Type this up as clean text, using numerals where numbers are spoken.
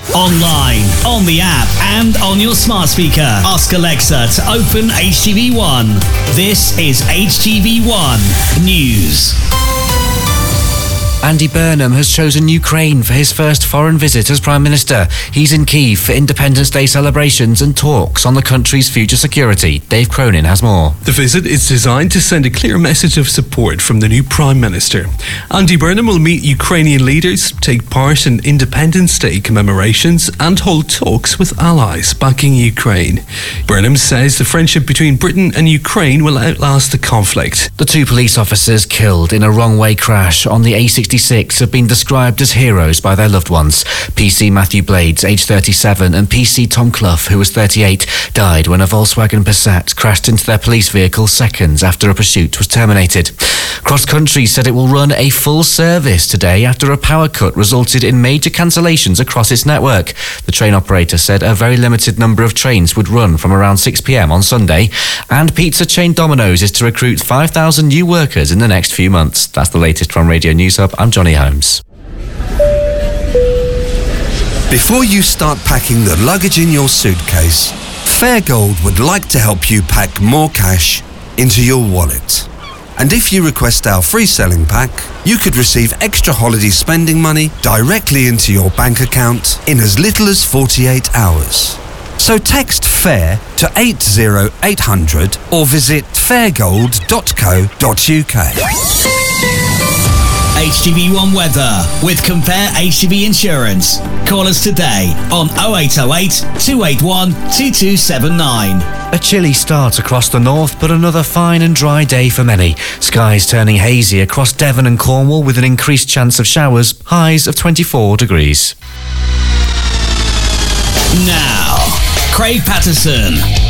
Online, on the app, and on your smart speaker. Ask Alexa to open HTV1. This is HTV1 News. Andy Burnham has chosen Ukraine for his first foreign visit as Prime Minister. He's in Kyiv for Independence Day celebrations and talks on the country's future security. Dave Cronin has more. The visit is designed to send a clear message of support from the new Prime Minister. Andy Burnham will meet Ukrainian leaders, take part in Independence Day commemorations and hold talks with allies backing Ukraine. Burnham says the friendship between Britain and Ukraine will outlast the conflict. The two police officers killed in a wrong-way crash on the A66 have been described as heroes by their loved ones. PC Matthew Blades, aged 37, and PC Tom Clough, who was 38, died when a Volkswagen Passat crashed into their police vehicle seconds after a pursuit was terminated. Cross Country said it will run a full service today after a power cut resulted in major cancellations across its network. The train operator said a very limited number of trains would run from around 6 p.m. on Sunday, and pizza chain Domino's is to recruit 5,000 new workers in the next few months. That's the latest from Radio News Hub. I'm Johnny Holmes. Before you start packing the luggage in your suitcase, Fairgold would like to help you pack more cash into your wallet. And if you request our free selling pack, you could receive extra holiday spending money directly into your bank account in as little as 48 hours. So text FAIR to 80800 or visit fairgold.co.uk. HTV1 weather with Compare HTV Insurance. Call us today on 0808 281 2279. A chilly start across the north, but another fine and dry day for many. Skies turning hazy across Devon and Cornwall with an increased chance of showers, highs of 24 degrees. Now, Craig Patterson.